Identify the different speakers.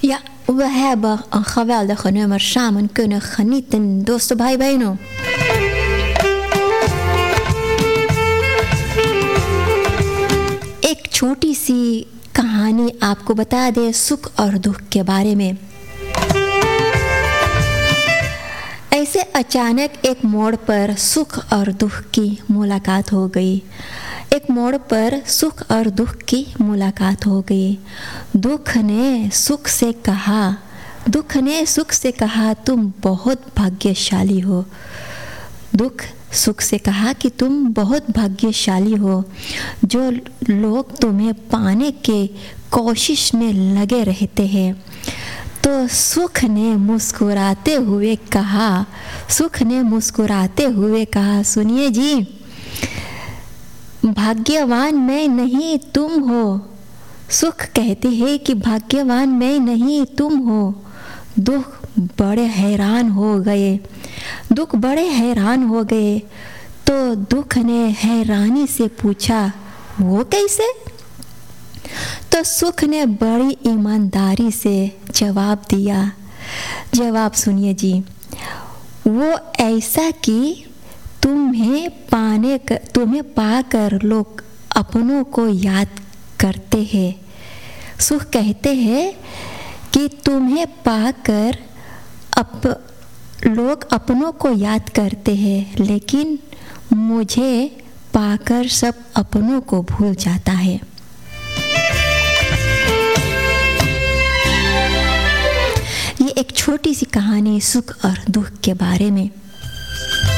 Speaker 1: Ja, we hebben een geweldige nummer samen kunnen genieten, दोस्तों भाई बहनों। एक छोटी सी कहानी आपको बता दे सुख और दुख के बारे में। ऐसे अचानक एक मोड़ पर सुख और दुख की मुलाकात हो गई। एक मोड़ पर सुख और दुख की मुलाकात हो गई। दुख ने सुख से कहा तुम बहुत भाग्यशाली हो। दुख सुख से कहा कि तुम बहुत भाग्यशाली हो। जो लोग तुम्हें पाने के कोशिश में लगे रहते हैं। तो सुख ने मुस्कुराते हुए कहा, सुनिए जी, भाग्यवान मैं नहीं तुम हो। सुख कहते हैं कि भाग्यवान मैं नहीं तुम हो। दुख बड़े हैरान हो गए। तो दुख ने हैरानी से पूछा, वो कैसे? तो सुख ने बड़ी ईमानदारी से जवाब दिया। जवाब सुनिए जी, वो ऐसा कि तुम्हें पाकर लोग अपनों को याद करते हैं। सुख कहते हैं कि तुम्हें पाकर लोग अपनों को याद करते हैं, लेकिन मुझे पाकर सब अपनों को भूल जाता है। ये एक छोटी सी कहानी सुख और दुख के बारे में।